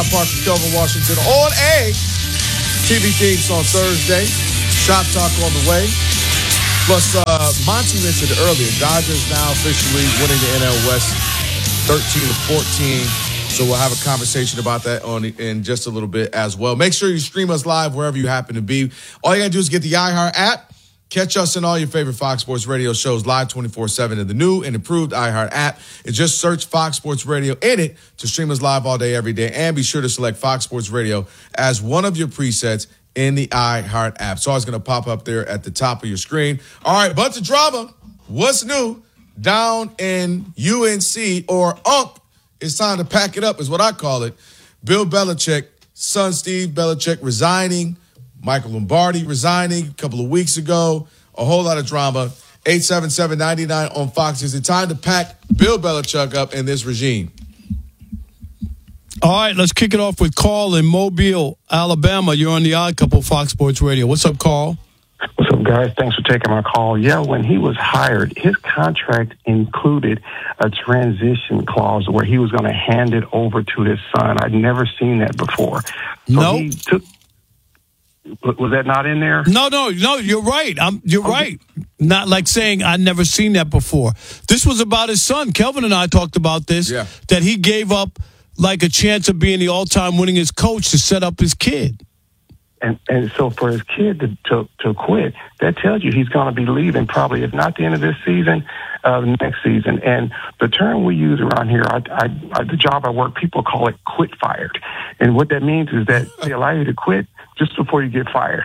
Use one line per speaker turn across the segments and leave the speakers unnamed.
Park with Kelvin Washington on a TV Things on Thursday. Shop Talk on the way. Plus, Monty mentioned it earlier. Dodgers now officially winning the NL West 13-14. So we'll have a conversation about that in just a little bit as well. Make sure you stream us live wherever you happen to be. All you got to do is get the iHeart app. Catch us in all your favorite Fox Sports Radio shows live 24/7 in the new and improved iHeart app. And just search Fox Sports Radio in it to stream us live all day, every day. And be sure to select Fox Sports Radio as one of your presets in the iHeart app. It's always going to pop up there at the top of your screen. All right, bunch of drama. What's new down in UNC or UMP? It's time to pack it up is what I call it. Bill Belichick, son Steve Belichick resigning. Michael Lombardi resigning a couple of weeks ago. A whole lot of drama. 877-99 on Fox. Is it time to pack Bill Belichick up in this regime?
All right, let's kick it off with Carl in Mobile, Alabama. You're on the Odd Couple Fox Sports Radio. What's up, Carl?
What's up, guys? Thanks for taking my call. Yeah, when he was hired, his contract included a transition clause where he was going to hand it over to his son. I'd never seen that before. So was that not in there?
No, you're right. You're right. Not like saying I'd never seen that before. This was about his son. Kelvin and I talked about this, that he gave up like a chance of being the all-time winningest coach to set up his kid.
And so for his kid to quit, that tells you he's going to be leaving probably, if not the end of this season, next season. And the term we use around here, the job I work, people call it quit fired. And what that means is that they allow you to quit just before you get fired.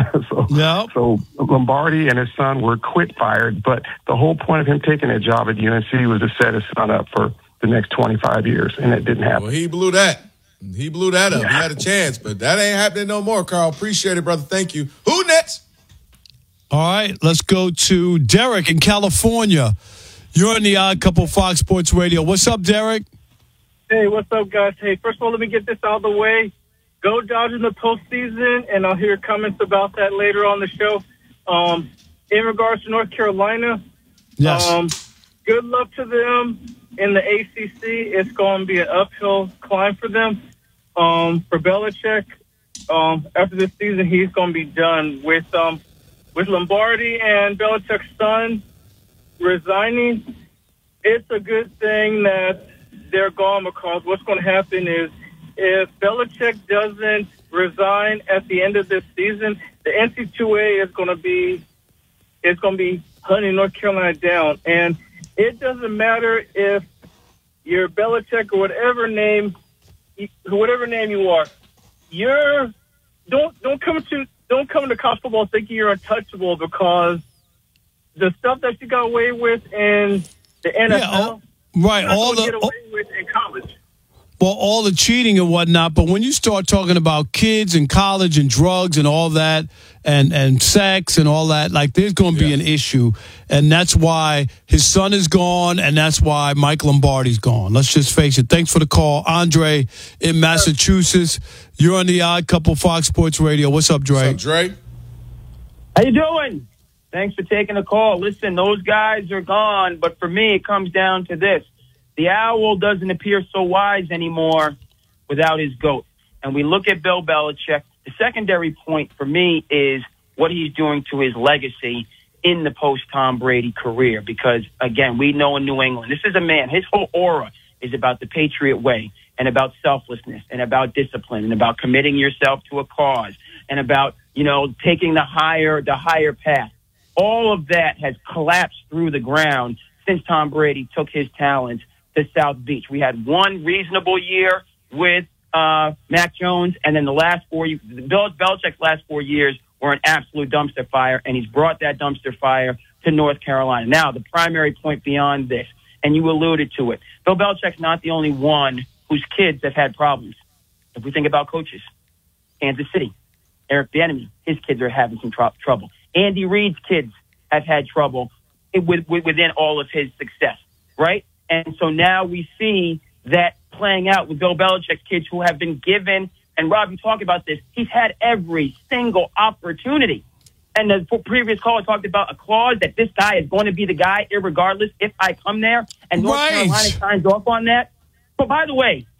So Lombardi and his son were quit fired, but the whole point of him taking that job at UNC was to set his son up for the next 25 years, and that didn't happen.
Well, he blew that. He blew that up. He had a chance, but that ain't happening no more, Carl. Appreciate it, brother. Thank you. Who next?
All right, let's go to Derek in California. You're on the Odd Couple Fox Sports Radio. What's up, Derek?
Hey, what's up, guys? Hey, first of all, let me get this out of the way. Go Dodgers in the postseason, and I'll hear comments about that later on the show. In regards to North Carolina, good luck to them in the ACC. It's going to be an uphill climb for them. For Belichick, after this season, he's going to be done with Lombardi and Belichick's son resigning. It's a good thing that they're gone, because what's going to happen is if Belichick doesn't resign at the end of this season, the NC2A is going to be hunting North Carolina down. And it doesn't matter if you're Belichick or whatever name you are. Don't come to college football thinking you're untouchable, because the stuff that you got away with in the NFL, all the get away with in college.
Well, all the cheating and whatnot, but when you start talking about kids and college and drugs and all that and sex and all that, like there's going to be an issue. And that's why his son is gone, and that's why Mike Lombardi's gone. Let's just face it. Thanks for the call. Andre in Massachusetts. You're on the Odd Couple Fox Sports Radio. What's up, Dre?
What's up, Dre?
How you doing? Thanks for taking the call. Listen, those guys are gone, but for me, it comes down to this. The owl doesn't appear so wise anymore without his goat. And we look at Bill Belichick. The secondary point for me is what he's doing to his legacy in the post-Tom Brady career. Because, again, we know in New England, this is a man, his whole aura is about the Patriot way and about selflessness and about discipline and about committing yourself to a cause and about, taking the higher path. All of that has collapsed through the ground since Tom Brady took his talents to South Beach. We had one reasonable year with Mac Jones, and then the last 4 years, Belichick's last 4 years were an absolute dumpster fire, and he's brought that dumpster fire to North Carolina. Now, the primary point beyond this, and you alluded to it, Bill Belichick's not the only one whose kids have had problems. If we think about coaches, Kansas City, Eric Bieniemy, his kids are having some trouble. Andy Reid's kids have had trouble within all of his success, right? And so now we see that playing out with Bill Belichick's kids who have been given, and Rob, you talk about this, he's had every single opportunity. And the previous caller talked about a clause that this guy is going to be the guy irregardless if I come there, and North Carolina signs off on that. But by the way,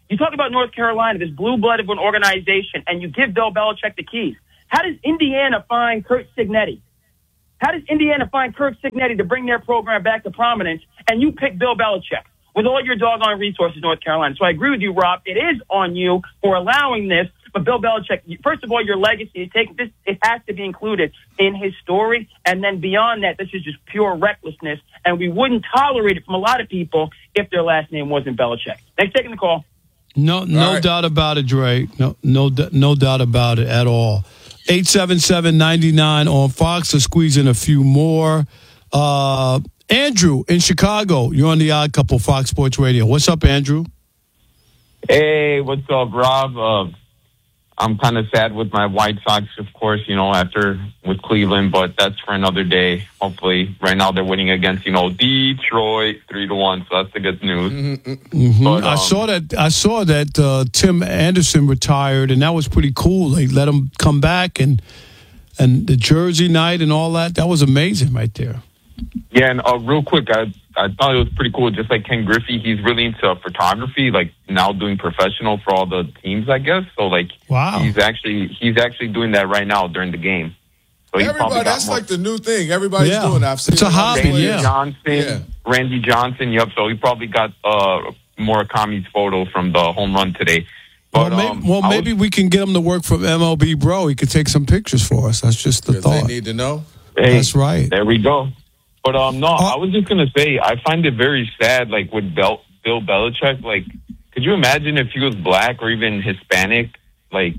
You talk about North Carolina, this blue blood of an organization, and you give Bill Belichick the keys. How does Indiana find Kurt Signetti? How does Indiana find Kurt Signetti to bring their program back to prominence, and you pick Bill Belichick with all your doggone resources, North Carolina? So I agree with you, Rob. It is on you for allowing this. But Bill Belichick, first of all, your legacy, it has to be included in his story. And then beyond that, this is just pure recklessness. And we wouldn't tolerate it from a lot of people if their last name wasn't Belichick. Thanks for taking the call.
No
right.
doubt about it, Dre. No doubt about it at all. 877-99 on Fox. Let's squeeze in a few more. Andrew in Chicago. You're on the Odd Couple, Fox Sports Radio. What's up, Andrew?
Hey, what's up, Rob? I'm kind of sad with my White Sox, of course, after with Cleveland, but that's for another day. Hopefully, right now they're winning against, Detroit 3-1. So that's the good news.
Mm-hmm. But, I saw that Tim Anderson retired, and that was pretty cool. They let him come back, and the Jersey night and all that. That was amazing right there.
Yeah, and real quick, I thought it was pretty cool. Just like Ken Griffey, he's really into photography, like now doing professional for all the teams, I guess. So
wow,
he's actually doing that right now during the game. So
everybody, that's like the new thing. Everybody's doing that. I've seen
it's a hobby.
Randy Johnson. Yep. So he probably got Murakami's photo from the home run today. But,
maybe we can get him to work for MLB Bro. He could take some pictures for us. That's just the thought.
They need to know.
Hey,
that's right.
There we go. But I was just gonna say, I find it very sad, like with Bill Belichick. Like, could you imagine if he was black or even Hispanic? Like,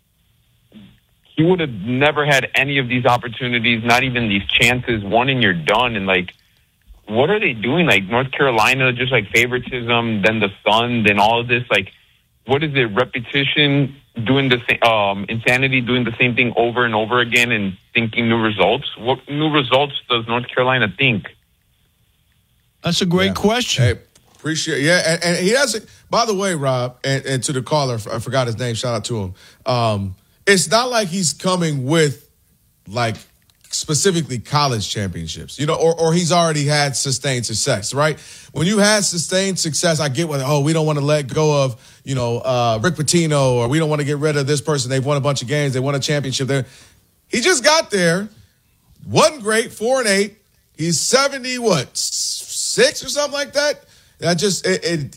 he would have never had any of these opportunities, not even these chances. One and you're done. And like, what are they doing? Like North Carolina, just like favoritism, then the Sun, then all of this. Like, what is it? Repetition, doing the same, insanity, doing the same thing over and over again, and thinking new results. What new results does North Carolina think?
That's a great question.
Hey, appreciate it. Yeah, and he doesn't. By the way, Rob, and to the caller, I forgot his name. Shout out to him. It's not like he's coming with like specifically college championships, or he's already had sustained success, right? When you had sustained success, I get what, we don't want to let go of, Rick Pitino, or we don't want to get rid of this person. They've won a bunch of games. They won a championship there. He just got there. Wasn't great, 4-8. He's 6 or something like that. That just,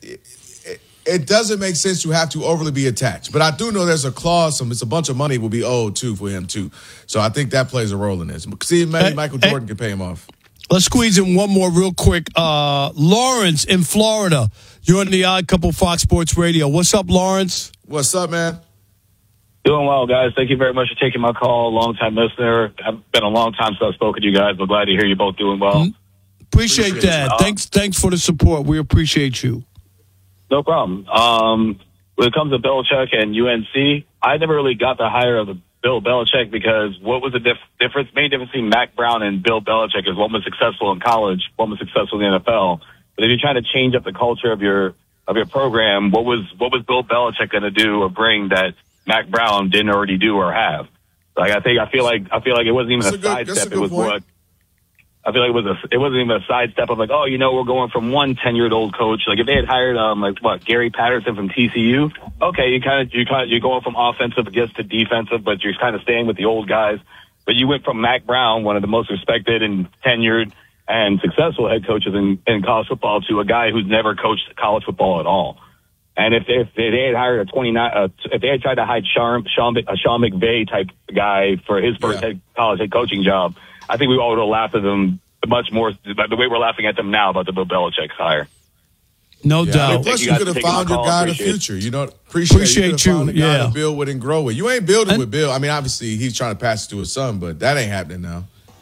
it doesn't make sense to have to overly be attached. But I do know there's a clause, it's a bunch of money will be owed, too, for him, too. So I think that plays a role in this. See, maybe Michael Jordan can pay him off.
Let's squeeze in one more real quick. Lawrence in Florida. You're on the Odd Couple Fox Sports Radio. What's up, Lawrence?
What's up, man?
Doing well, guys. Thank you very much for taking my call. Long-time listener. I've been a long time since I've spoken to you guys, but glad to hear you both doing well.
Appreciate that. Thanks for the support. We appreciate you.
No problem. When it comes to Belichick and UNC, I never really got the hire of the Bill Belichick, because what was the difference? Main difference between Mac Brown and Bill Belichick is one was successful in college, one was successful in the NFL. But if you're trying to change up the culture of your program, what was Bill Belichick going to do or bring that Mac Brown didn't already do or have? Like I feel like it wasn't even a sidestep. It was what I feel like it wasn't even a sidestep of like, we're going from one 10-year-old coach. Like if they had hired Gary Patterson from TCU, okay, you're going from offensive to defensive, but you're kind of staying with the old guys. But you went from Mac Brown, one of the most respected and tenured and successful head coaches in college football, to a guy who's never coached college football at all. And if they had hired if they had tried to hire Sean McVay type guy for his first college head coaching job, I think we all would have laughed at them much more the way we're laughing at them now about the Bill Belichick hire.
No doubt.
Plus, you could have found your guy in the future. Appreciate you.
Found a guy
to build with and grow with. You ain't building with Bill. I mean, obviously, he's trying to pass it to his son, but that ain't happening now.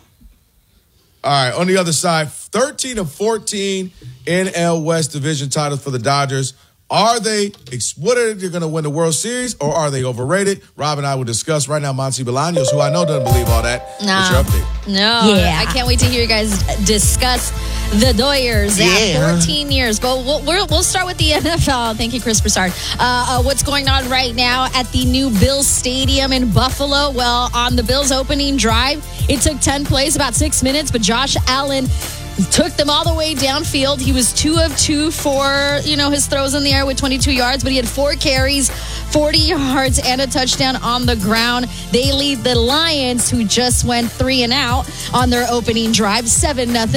All right, on the other side, 13 of 14 NL West division titles for the Dodgers. Are they going to win the World Series, or are they overrated? Rob and I will discuss right now. Monty Bolaños, who I know doesn't believe all that. What's your update?
No, I can't wait to hear you guys discuss the Doyers. 14 years. But we'll start with the NFL. Thank you, Chris Broussard. What's going on right now at the new Bills Stadium in Buffalo? Well, on the Bills opening drive, it took 10 plays, about 6 minutes, but Josh Allen took them all the way downfield. He was 2 of 2 for, his throws in the air with 22 yards, but he had 4 carries, 40 yards, and a touchdown on the ground. They lead the Lions, who just went 3 and out on their opening drive, 7-0.